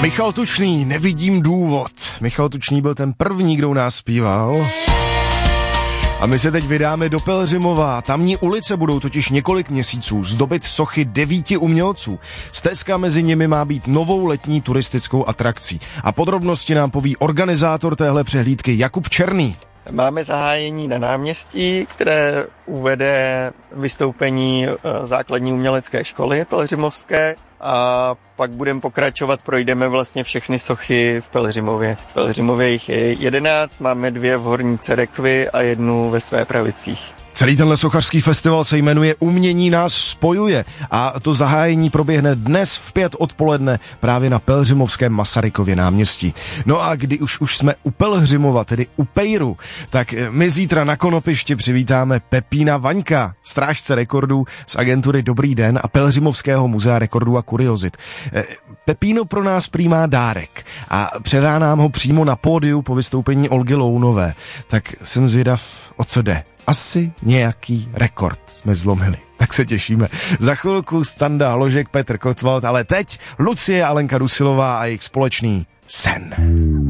Michal Tučný, Nevidím důvod. Michal Tučný byl ten první, kdo u nás zpíval. A my se teď vydáme do Pelhřimova. Tamní ulice budou totiž několik měsíců zdobit sochy 9 umělců. Stezka mezi nimi má být novou letní turistickou atrakcí. A podrobnosti nám poví organizátor téhle přehlídky Jakub Černý. Máme zahájení na náměstí, které uvede vystoupení základní umělecké školy pelhřimovské a pak budeme pokračovat, projdeme vlastně všechny sochy v Pelhřimově. V Pelhřimově jich je 11, máme 2 v Horní Cerekvi a 1 ve Svépravicích. Celý tenhle sochařský festival se jmenuje Umění nás spojuje a to zahájení proběhne dnes v 5 odpoledne právě na pelhřimovském Masarykově náměstí. No a když už jsme u Pelhřimova, tedy u Pejru, tak my zítra na konopišti přivítáme Pepína Vaňka, strážce rekordů z agentury Dobrý den a Pelhřimovského muzea rekordů a kuriozit. Pepíno pro nás prý má dárek a předá nám ho přímo na pódiu po vystoupení Olgy Lounové. Tak jsem zvědav, o co jde. Asi nějaký rekord jsme zlomili. Tak se těšíme. Za chvilku Standa Hložek, Petr Kotwald, ale teď Lucie a Alenka Dusilová a jejich společný Sen.